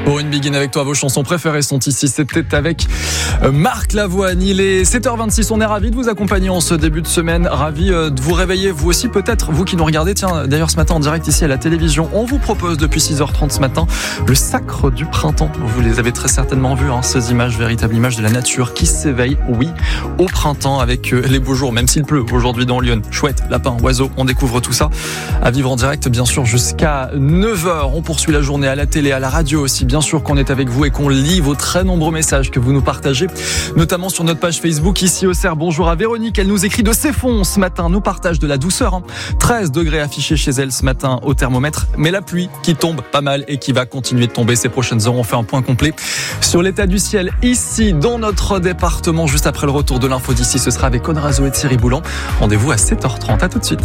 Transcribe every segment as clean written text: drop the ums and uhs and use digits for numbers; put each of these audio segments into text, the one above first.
Maureen Begin avec toi, vos chansons préférées sont ici. C'était avec Marc Lavoine. Il est 7h26, on est ravis de vous accompagner en ce début de semaine. Ravis de vous réveiller, vous aussi peut-être, vous qui nous regardez. Tiens, d'ailleurs ce matin en direct ici à la télévision, on vous propose depuis 6h30 ce matin le sacre du printemps. Vous les avez très certainement vus, ces images, véritables images de la nature qui s'éveille, oui, au printemps avec les beaux jours, même s'il pleut aujourd'hui dans Lyon. Chouette, lapins, oiseaux, on découvre tout ça à vivre en direct bien sûr jusqu'à 9h. On poursuit la journée à la télé, à la radio aussi. Bien sûr qu'on est avec vous et qu'on lit vos très nombreux messages que vous nous partagez, notamment sur notre page Facebook ici au CERF. Bonjour à Véronique, elle nous écrit de Ceffonds ce matin, nous partage de la douceur. 13 degrés affichés chez elle ce matin au thermomètre, mais la pluie qui tombe pas mal et qui va continuer de tomber ces prochaines heures. On fait un point complet sur l'état du ciel ici dans notre département. Juste après le retour de l'info d'ici, ce sera avec Odrazo et Thierry Boulan. Rendez-vous à 7h30, à tout de suite.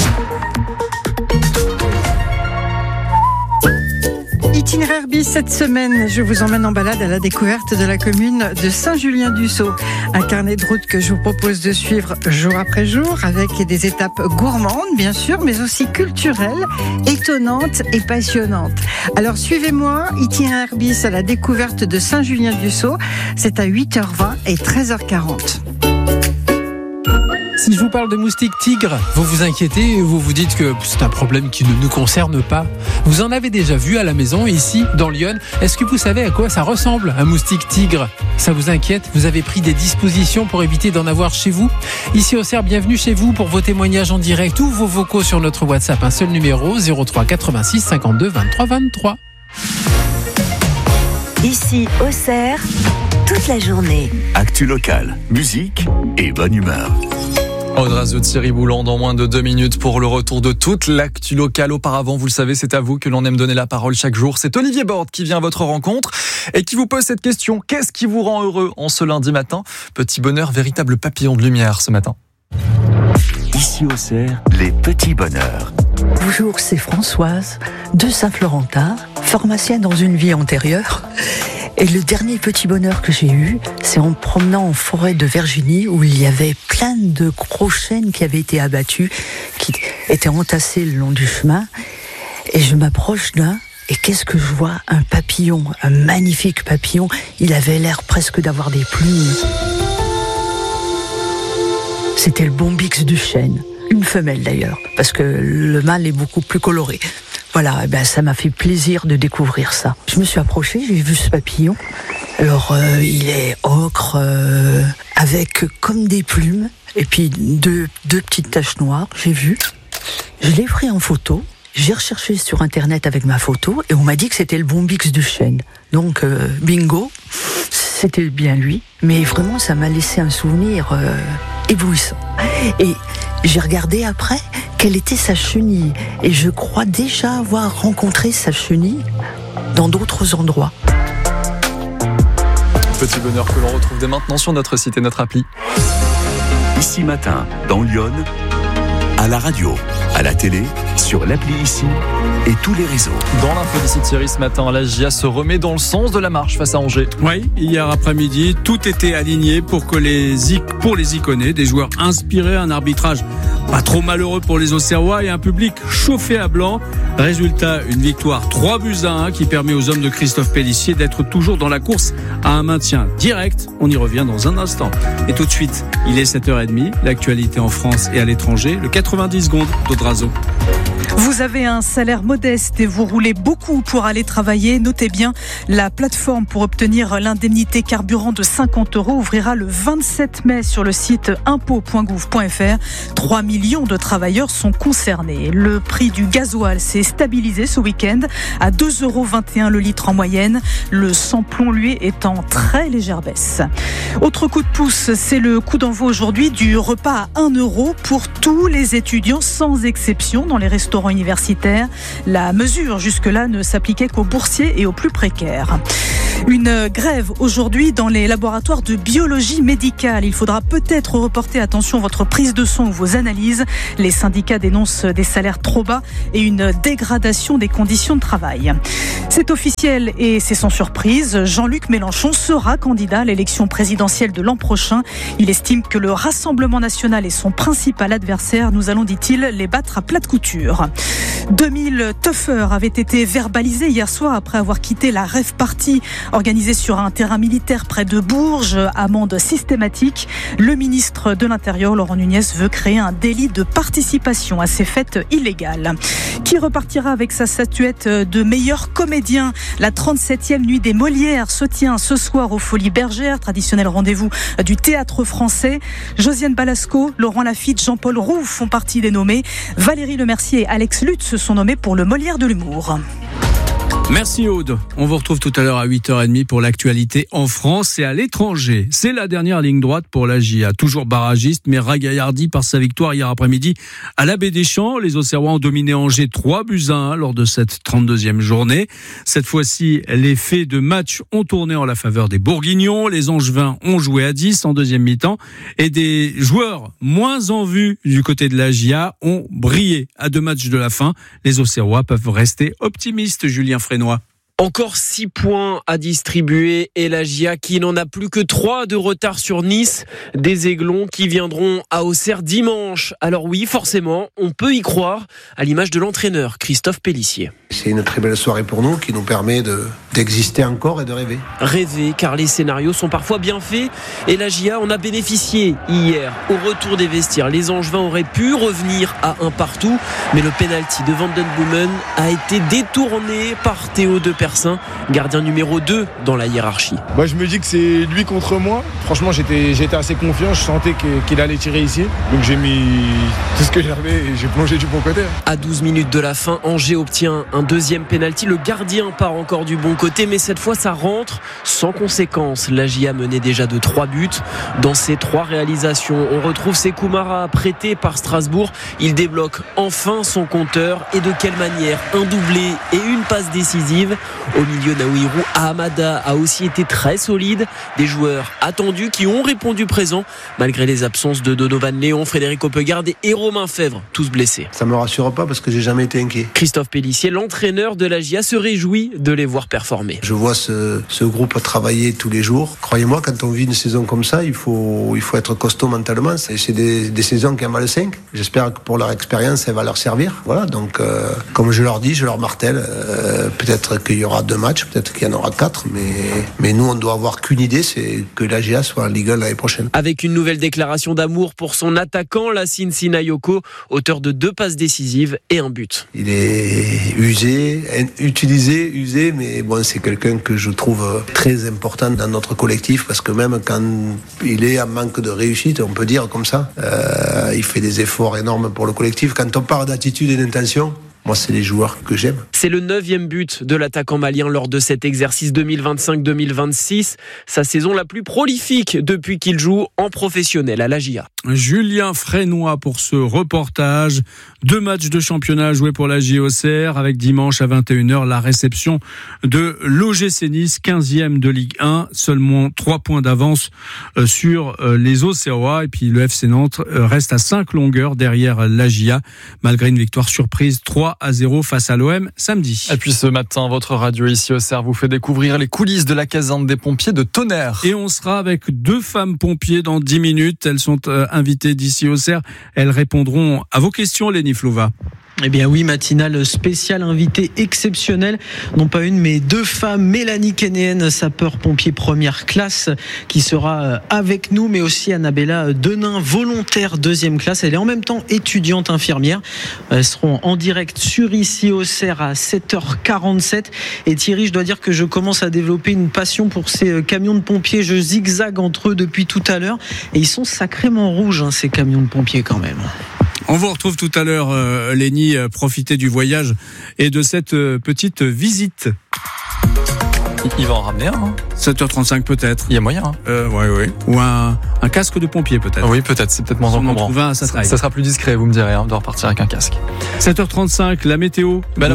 Itinéraire bis cette semaine, je vous emmène en balade à la découverte de la commune de Saint-Julien-du-Sault. Un carnet de route que je vous propose de suivre jour après jour avec des étapes gourmandes bien sûr, mais aussi culturelles, étonnantes et passionnantes. Alors suivez-moi, itinéraire bis à la découverte de Saint-Julien-du-Sault. C'est à 8h20 et 13h40. Si je vous parle de moustiques tigres, vous vous inquiétez et vous vous dites que c'est un problème qui ne nous concerne pas. Vous en avez déjà vu à la maison, ici, dans Lyon. Est-ce que vous savez à quoi ça ressemble, un moustique tigre ? Ça vous inquiète ? Vous avez pris des dispositions pour éviter d'en avoir chez vous ? Ici au CERF, bienvenue chez vous pour vos témoignages en direct ou vos vocaux sur notre WhatsApp. Un seul numéro, 03 86 52 23 23. Ici au CERF, toute la journée. Actu locale, musique et bonne humeur. Odrazo, Thierry Boulan dans moins de 2 minutes pour le retour de toute l'actu locale. Auparavant, vous le savez, c'est à vous que l'on aime donner la parole chaque jour. C'est Olivier Borde qui vient à votre rencontre et qui vous pose cette question. Qu'est-ce qui vous rend heureux en ce lundi matin ? Petit bonheur, véritable papillon de lumière ce matin. Ici au CERF, les petits bonheurs. Bonjour, c'est Françoise de Saint-Florentin, pharmacienne dans une vie antérieure. Et le dernier petit bonheur que j'ai eu, c'est en me promenant en forêt de Virginie où il y avait plein de gros chênes qui avaient été abattus, qui étaient entassés le long du chemin. Et je m'approche d'un, et qu'est-ce que je vois ? Un papillon, un magnifique papillon. Il avait l'air presque d'avoir des plumes. C'était le bombix du chêne. Une femelle d'ailleurs, parce que le mâle est beaucoup plus coloré. Voilà, ça m'a fait plaisir de découvrir ça. Je me suis approchée, j'ai vu ce papillon. Alors, il est ocre, avec comme des plumes, et puis deux petites taches noires, j'ai vu. Je l'ai pris en photo, j'ai recherché sur Internet avec ma photo, et on m'a dit que c'était le bombix du chêne. Donc, bingo, c'était bien lui. Mais vraiment, ça m'a laissé un souvenir éblouissant. Et j'ai regardé après quelle était sa chenille. Et je crois déjà avoir rencontré sa chenille dans d'autres endroits. Petit bonheur que l'on retrouve dès maintenant sur notre site et notre appli. Ici matin, dans Lyon, à la radio, à la télé, sur l'appli Ici et tous les réseaux. Dans l'info d'ici Thierry ce matin, la GIA se remet dans le sens de la marche face à Angers. Oui, hier après-midi, tout était aligné pour les Iconais, des joueurs inspirés, un arbitrage pas trop malheureux pour les Auxerrois et un public chauffé à blanc. Résultat, une victoire 3-1 qui permet aux hommes de Christophe Pélissier d'être toujours dans la course à un maintien direct. On y revient dans un instant. Et tout de suite, il est 7h30, l'actualité en France et à l'étranger, le 90 secondes d'Odrazo. Vous avez un salaire modeste et vous roulez beaucoup pour aller travailler. Notez bien, la plateforme pour obtenir l'indemnité carburant de 50 € ouvrira le 27 mai sur le site impôts.gouv.fr. 3 millions de travailleurs sont concernés. Le prix du gasoil s'est stabilisé ce week-end à 2,21 € le litre en moyenne. Le sans-plomb, lui, est en très légère baisse. Autre coup de pouce, c'est le coup d'envoi aujourd'hui du repas à 1 € pour tous les étudiants sans exception dans les restaurants universitaires. La mesure jusque-là ne s'appliquait qu'aux boursiers et aux plus précaires. Une grève aujourd'hui dans les laboratoires de biologie médicale. Il faudra peut-être reporter, attention, votre prise de sang ou vos analyses. Les syndicats dénoncent des salaires trop bas et une dégradation des conditions de travail. C'est officiel et c'est sans surprise. Jean-Luc Mélenchon sera candidat à l'élection présidentielle de l'an prochain. Il estime que le Rassemblement national est son principal adversaire. Nous allons, dit-il, les battre à plat de couture. 2000 tuffeurs avaient été verbalisés hier soir après avoir quitté la rave party organisée sur un terrain militaire près de Bourges. Amende systématique. Le ministre de l'Intérieur, Laurent Nunez, veut créer un délit de participation à ces fêtes illégales. Qui repartira avec sa statuette de meilleur comédien? La 37e nuit des Molières se tient ce soir aux Folies Bergères, traditionnel rendez-vous du théâtre français. Josiane Balasco, Laurent Lafitte, Jean-Paul Roux font partie des nommés. Valérie Lemercier et Alex Lutz se sont nommés pour le Molière de l'humour. Merci Aude. On vous retrouve tout à l'heure à 8h30 pour l'actualité en France et à l'étranger. C'est la dernière ligne droite pour la GIA. Toujours barragiste, mais ragaillardi par sa victoire hier après-midi à la Baie des Champs. Les Auxerrois ont dominé Angers 3-1 lors de cette 32e journée. Cette fois-ci, les faits de match ont tourné en la faveur des Bourguignons. Les Angevins ont joué à 10 en deuxième mi-temps et des joueurs moins en vue du côté de la GIA ont brillé à 2 matchs de la fin. Les Auxerrois peuvent rester optimistes, Julien Frénois. Encore 6 points à distribuer et la GIA qui n'en a plus que 3 de retard sur Nice. Des Aiglons qui viendront à Auxerre dimanche. Alors oui, forcément, on peut y croire à l'image de l'entraîneur Christophe Pélissier. C'est une très belle soirée pour nous qui nous permet d'exister encore et de rêver. Rêver car les scénarios sont parfois bien faits et la GIA en a bénéficié hier. Au retour des vestiaires, les Angevins auraient pu revenir à 1 partout, mais le pénalty de Van den Boomen a été détourné par Théo de Persin, gardien numéro 2 dans la hiérarchie. Je me dis que c'est lui contre moi. Franchement, j'étais assez confiant, je sentais qu'il allait tirer ici. Donc j'ai mis tout ce que j'avais et j'ai plongé du bon côté. À 12 minutes de la fin, Angers obtient un deuxième pénalty. Le gardien part encore du bon côté, mais cette fois ça rentre sans conséquence. La GIA menait déjà de 3 buts. Dans ces 3 réalisations, on retrouve Sékou Mara prêté par Strasbourg. Il débloque enfin son compteur et de quelle manière? Un doublé et une passe décisive. Au milieu, Naouirou Ahamada a aussi été très solide. Des joueurs attendus qui ont répondu présent malgré les absences de Donovan Léon, Frédéric Hoppegarde et Romain Fèvre, tous blessés. Ça me rassure pas parce que j'ai jamais été inquiet. Christophe Pélissier, l'entraîneur de la GIA, se réjouit de les voir performer. Je vois ce groupe travailler tous les jours. Croyez-moi, quand on vit une saison comme ça, il faut être costaud mentalement. C'est des saisons qui en valent 5. J'espère que pour leur expérience, elle va leur servir. Voilà, donc comme je leur dis, je leur martèle. Peut-être qu'il y aura 2 matchs, peut-être qu'il y en aura 4, mais nous, on doit avoir qu'une idée, c'est que la GIA soit en Ligue 1 l'année prochaine. Avec une nouvelle déclaration d'amour pour son attaquant, Lassine Sinayoko, auteur de 2 passes décisives et 1 but. Il est usé, mais bon, c'est quelqu'un que je trouve très important dans notre collectif, parce que même quand il est en manque de réussite, on peut dire comme ça, il fait des efforts énormes pour le collectif. Quand on parle d'attitude et d'intention, moi, c'est les joueurs que j'aime. C'est le 9e but de l'attaquant malien lors de cet exercice 2025-2026. Sa saison la plus prolifique depuis qu'il joue en professionnel à la GIA. Julien Frénois pour ce reportage. 2 matchs de championnat joués pour la GIA Auxerre avec dimanche à 21h la réception de l'OGC Nice, 15e de Ligue 1. Seulement 3 points d'avance sur les Auxerrois. Et puis le FC Nantes reste à 5 longueurs derrière la GIA malgré une victoire surprise 3-0 face à l'OM samedi. Et puis ce matin, votre radio ici Auxerre vous fait découvrir les coulisses de la caserne des pompiers de Tonnerre. Et on sera avec 2 femmes pompiers dans 10 minutes. Elles sont invitées d'ici Auxerre. Elles répondront à vos questions, Léni Flouva. Eh bien oui, matinale spéciale, invitée exceptionnelle, non pas une mais 2 femmes, Mélanie Kénéenne, sapeur-pompier première classe, qui sera avec nous, mais aussi Annabella Denain, volontaire 2e classe, elle est en même temps étudiante infirmière. Elles seront en direct sur ici Auxerre à 7h47. Et Thierry, je dois dire que je commence à développer une passion pour ces camions de pompiers, je zigzague entre eux depuis tout à l'heure, et ils sont sacrément rouges, ces camions de pompiers quand même. On vous retrouve tout à l'heure, Léni. Profitez du voyage et de cette petite visite. Il va en ramener un. 7h35 peut-être. Il y a moyen. Oui. Ou un casque de pompier peut-être. Oui, peut-être. C'est peut-être moins encombrant. Ça sera plus discret, vous me direz, de repartir avec un casque. 7h35, la météo.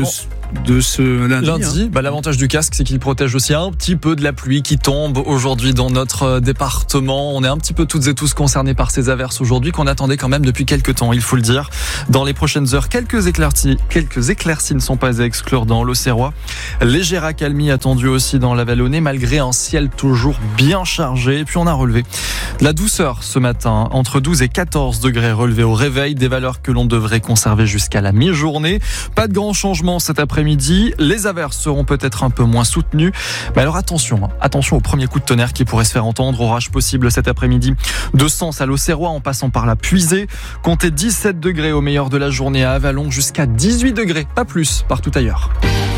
de ce lundi. L'avantage du casque, c'est qu'il protège aussi un petit peu de la pluie qui tombe aujourd'hui dans notre département. On est un petit peu toutes et tous concernés par ces averses aujourd'hui qu'on attendait quand même depuis quelques temps, il faut le dire. Dans les prochaines heures, quelques éclaircies ne sont pas à exclure dans l'Auxerrois. Légère accalmie attendue aussi dans la Vallonnée, malgré un ciel toujours bien chargé. Et puis on a relevé de la douceur ce matin, entre 12 et 14 degrés relevés au réveil, des valeurs que l'on devrait conserver jusqu'à la mi-journée. Pas de grands changements cet après-midi. Les averses seront peut-être un peu moins soutenues. Mais alors attention au premier coup de tonnerre qui pourrait se faire entendre. Orage possible cet après-midi de Sens à l'Auxerrois en passant par la Puisée. Comptez 17 degrés au meilleur de la journée à Avallon, jusqu'à 18 degrés, pas plus, partout ailleurs.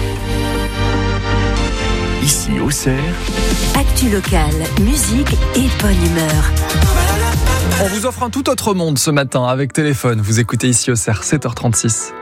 Ici Auxerre. Actu locale, musique et bonne humeur. On vous offre un tout autre monde ce matin avec Téléphone. Vous écoutez ici Auxerre, 7h36.